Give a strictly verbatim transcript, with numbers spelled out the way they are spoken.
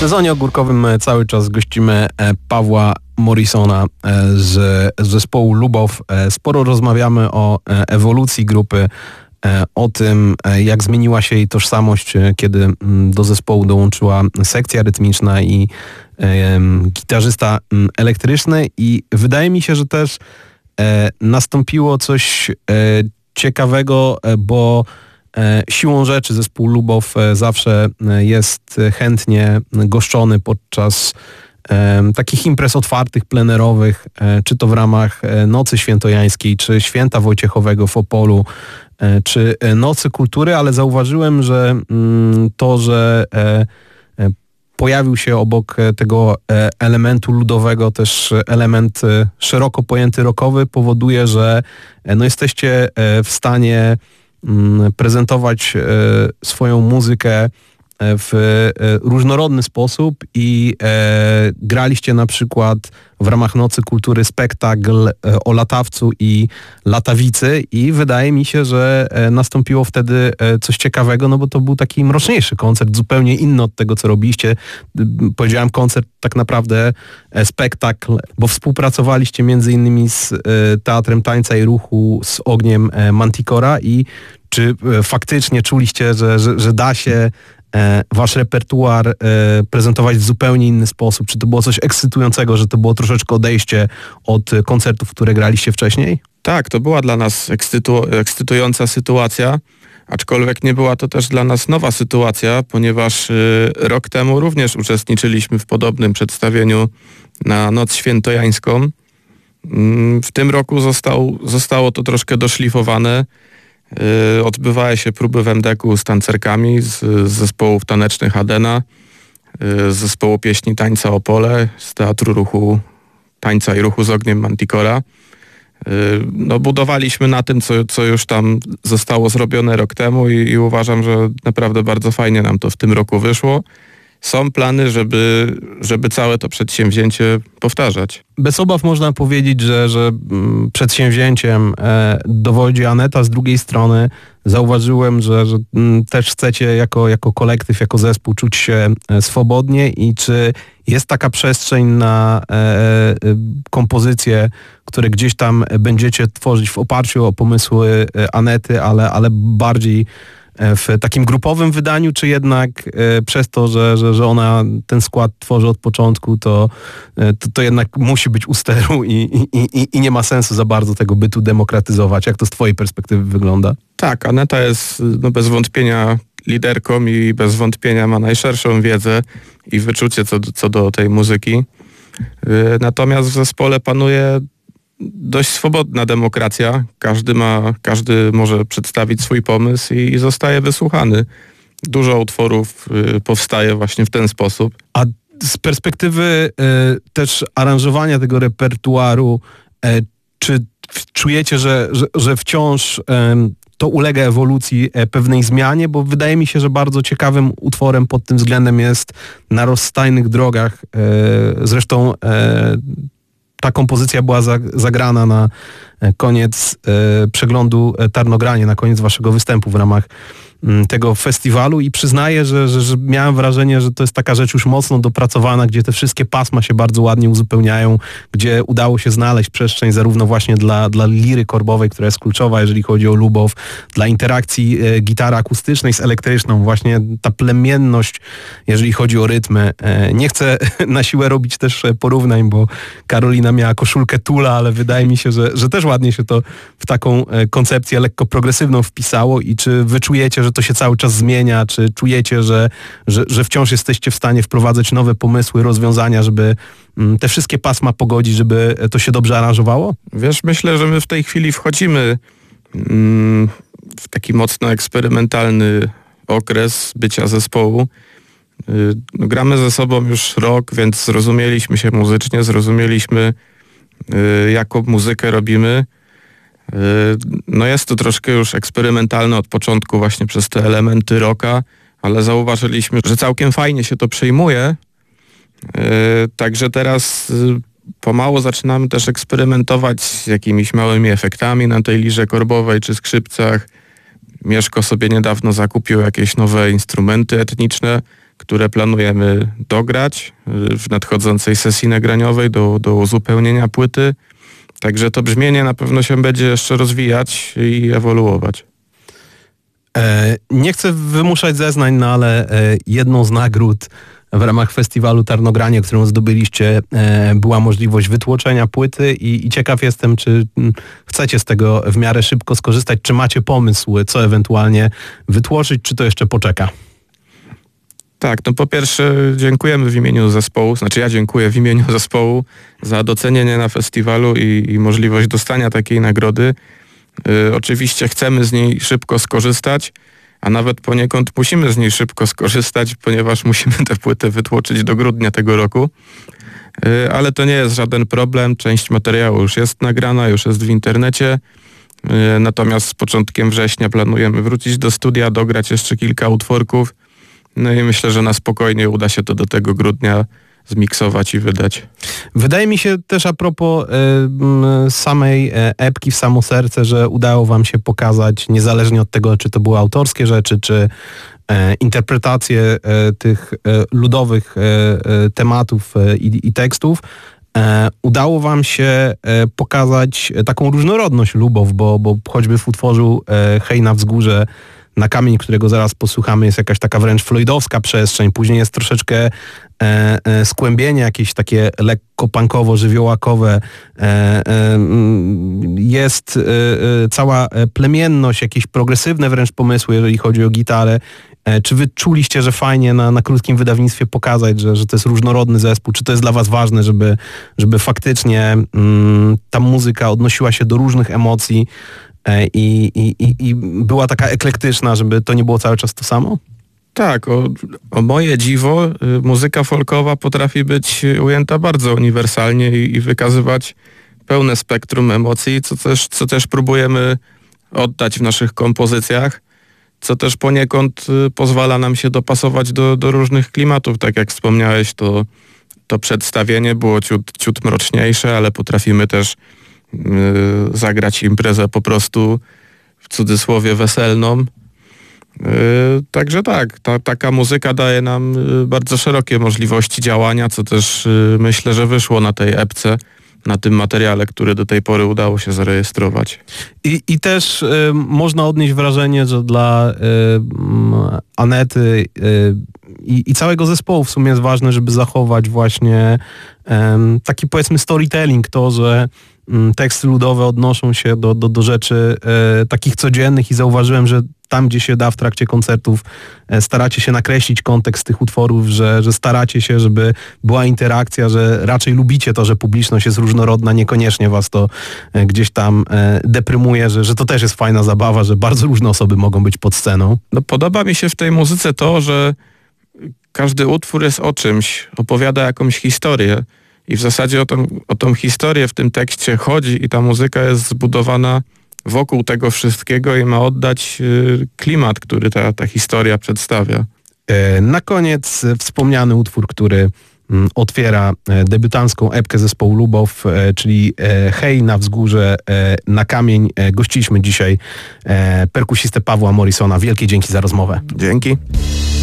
sezonie ogórkowym cały czas gościmy Pawła Morrisona z zespołu Lubow. Sporo rozmawiamy o ewolucji grupy, o tym, jak zmieniła się jej tożsamość, kiedy do zespołu dołączyła sekcja rytmiczna i gitarzysta elektryczny, i wydaje mi się, że też nastąpiło coś ciekawego, bo siłą rzeczy zespół Lubow zawsze jest chętnie goszczony podczas takich imprez otwartych, plenerowych, czy to w ramach Nocy Świętojańskiej, czy Święta Wojciechowego w Opolu, czy Nocy Kultury, ale zauważyłem, że to, że pojawił się obok tego elementu ludowego też element szeroko pojęty rockowy, powoduje, że no jesteście w stanie prezentować swoją muzykę w różnorodny sposób i e, graliście na przykład w ramach Nocy Kultury spektakl o latawcu i latawicy, i wydaje mi się, że nastąpiło wtedy coś ciekawego, no bo to był taki mroczniejszy koncert, zupełnie inny od tego, co robiliście. Powiedziałem koncert, tak naprawdę spektakl, bo współpracowaliście między innymi z Teatrem Tańca i Ruchu, z Ogniem Manticora, i czy faktycznie czuliście, że, że, że da się wasz repertuar prezentować w zupełnie inny sposób? Czy to było coś ekscytującego, że to było troszeczkę odejście od koncertów, które graliście wcześniej? Tak, to była dla nas ekscytu- ekscytująca sytuacja, aczkolwiek nie była to też dla nas nowa sytuacja, ponieważ y, rok temu również uczestniczyliśmy w podobnym przedstawieniu na Noc Świętojańską. Y, w tym roku został, zostało to troszkę doszlifowane. Yy, odbywały się próby w em de ku z tancerkami z, z zespołów tanecznych Adena, yy, z zespołu pieśni Tańca Opole, z Teatru Ruchu Tańca i Ruchu z Ogniem Manticora. Yy, no, budowaliśmy na tym, co, co już tam zostało zrobione rok temu, i, i uważam, że naprawdę bardzo fajnie nam to w tym roku wyszło. Są plany, żeby, żeby całe to przedsięwzięcie powtarzać. Bez obaw można powiedzieć, że, że przedsięwzięciem e, dowodzi Aneta. Z drugiej strony zauważyłem, że, że m, też chcecie jako, jako kolektyw, jako zespół czuć się e, swobodnie, i czy jest taka przestrzeń na e, e, kompozycje, które gdzieś tam będziecie tworzyć w oparciu o pomysły Anety, ale, ale bardziej w takim grupowym wydaniu, czy jednak e, przez to, że, że, że ona ten skład tworzy od początku, to, e, to, to jednak musi być u steru i, i, i, i nie ma sensu za bardzo tego bytu demokratyzować? Jak to z twojej perspektywy wygląda? Tak, Aneta jest no, bez wątpienia liderką i bez wątpienia ma najszerszą wiedzę i wyczucie co do, co do tej muzyki. Yy, natomiast w zespole panuje dość swobodna demokracja. Każdy ma, każdy może przedstawić swój pomysł i, i zostaje wysłuchany. Dużo utworów y, powstaje właśnie w ten sposób. A z perspektywy y, też aranżowania tego repertuaru, y, czy czujecie, że, że, że wciąż y, to ulega ewolucji, y, pewnej zmianie? Bo wydaje mi się, że bardzo ciekawym utworem pod tym względem jest Na rozstajnych drogach. Y, zresztą y, ta kompozycja była zagrana na koniec e, przeglądu Tarnogranie, na koniec waszego występu w ramach m, tego festiwalu, i przyznaję, że, że, że miałem wrażenie, że to jest taka rzecz już mocno dopracowana, gdzie te wszystkie pasma się bardzo ładnie uzupełniają, gdzie udało się znaleźć przestrzeń zarówno właśnie dla, dla liry korbowej, która jest kluczowa, jeżeli chodzi o Lubow, dla interakcji e, gitary akustycznej z elektryczną, właśnie ta plemienność, jeżeli chodzi o rytmy. E, nie chcę na siłę robić też porównań, bo Karolina miała koszulkę Tula, ale wydaje mi się, że, że też ładnie się to w taką koncepcję lekko progresywną wpisało. I czy wy czujecie, że to się cały czas zmienia? Czy czujecie, że, że, że wciąż jesteście w stanie wprowadzać nowe pomysły, rozwiązania, żeby te wszystkie pasma pogodzić, żeby to się dobrze aranżowało? Wiesz, myślę, że my w tej chwili wchodzimy mm, w taki mocno eksperymentalny okres bycia zespołu. Yy, gramy ze sobą już rok, więc zrozumieliśmy się muzycznie, zrozumieliśmy yy, jaką muzykę robimy. Yy, no jest to troszkę już eksperymentalne od początku właśnie przez te elementy rocka, ale zauważyliśmy, że całkiem fajnie się to przyjmuje. Yy, także teraz yy, pomału zaczynamy też eksperymentować z jakimiś małymi efektami na tej lirze korbowej czy skrzypcach. Mieszko sobie niedawno zakupił jakieś nowe instrumenty etniczne, które planujemy dograć w nadchodzącej sesji nagraniowej do, do uzupełnienia płyty. Także to brzmienie na pewno się będzie jeszcze rozwijać i ewoluować. E, nie chcę wymuszać zeznań, no ale e, jedną z nagród w ramach festiwalu Tarnogranie, którą zdobyliście, e, była możliwość wytłoczenia płyty i, i ciekaw jestem, czy m, chcecie z tego w miarę szybko skorzystać, czy macie pomysł, co ewentualnie wytłoczyć, czy to jeszcze poczeka? Tak, no po pierwsze dziękujemy w imieniu zespołu, znaczy ja dziękuję w imieniu zespołu za docenienie na festiwalu i, i możliwość dostania takiej nagrody. Y, oczywiście chcemy z niej szybko skorzystać, a nawet poniekąd musimy z niej szybko skorzystać, ponieważ musimy tę płytę wytłoczyć do grudnia tego roku. Y, ale to nie jest żaden problem, część materiału już jest nagrana, już jest w internecie. Y, natomiast z początkiem września planujemy wrócić do studia, dograć jeszcze kilka utworków. No i myślę, że na spokojnie uda się to do tego grudnia zmiksować i wydać. Wydaje mi się też a propos y, samej epki w samo serce, że udało wam się pokazać, niezależnie od tego, czy to były autorskie rzeczy, czy y, interpretacje y, tych y, ludowych y, y, tematów y, i tekstów, y, udało wam się y, pokazać taką różnorodność Lubow, bo, bo choćby w utworzu y, Hej na wzgórze na kamień, którego zaraz posłuchamy, jest jakaś taka wręcz floydowska przestrzeń, później jest troszeczkę e, e, skłębienie, jakieś takie lekko punkowo-żywiołakowe, e, e, jest e, cała plemienność, jakieś progresywne wręcz pomysły, jeżeli chodzi o gitarę. E, czy wy czuliście, że fajnie na, na krótkim wydawnictwie pokazać, że, że to jest różnorodny zespół? Czy to jest dla was ważne, żeby, żeby faktycznie mm, ta muzyka odnosiła się do różnych emocji, I, i, i była taka eklektyczna, żeby to nie było cały czas to samo? Tak, o, o moje dziwo, muzyka folkowa potrafi być ujęta bardzo uniwersalnie i, i wykazywać pełne spektrum emocji, co też, co też próbujemy oddać w naszych kompozycjach, co też poniekąd pozwala nam się dopasować do, do różnych klimatów. Tak jak wspomniałeś, to, to przedstawienie było ciut, ciut mroczniejsze, ale potrafimy też zagrać imprezę po prostu w cudzysłowie weselną. Yy, także tak, ta, taka muzyka daje nam bardzo szerokie możliwości działania, co też yy, myślę, że wyszło na tej epce, na tym materiale, który do tej pory udało się zarejestrować. I, i też y, można odnieść wrażenie, że dla y, Anety y, i, i całego zespołu w sumie jest ważne, żeby zachować właśnie y, taki powiedzmy storytelling, to, że teksty ludowe odnoszą się do, do, do rzeczy e, takich codziennych i zauważyłem, że tam, gdzie się da w trakcie koncertów, e, staracie się nakreślić kontekst tych utworów, że, że staracie się, żeby była interakcja, że raczej lubicie to, że publiczność jest różnorodna, niekoniecznie was to e, gdzieś tam e, deprymuje, że, że to też jest fajna zabawa, że bardzo różne osoby mogą być pod sceną. No, podoba mi się w tej muzyce to, że każdy utwór jest o czymś, opowiada jakąś historię. I w zasadzie o tą, o tą historię w tym tekście chodzi i ta muzyka jest zbudowana wokół tego wszystkiego i ma oddać y, klimat, który ta, ta historia przedstawia. E, na koniec wspomniany utwór, który m, otwiera e, debiutancką epkę zespołu Lubow, e, czyli e, Hej na wzgórze, e, na kamień. E, gościliśmy dzisiaj e, perkusistę Pawła Morrisona. Wielkie dzięki za rozmowę. Dzięki.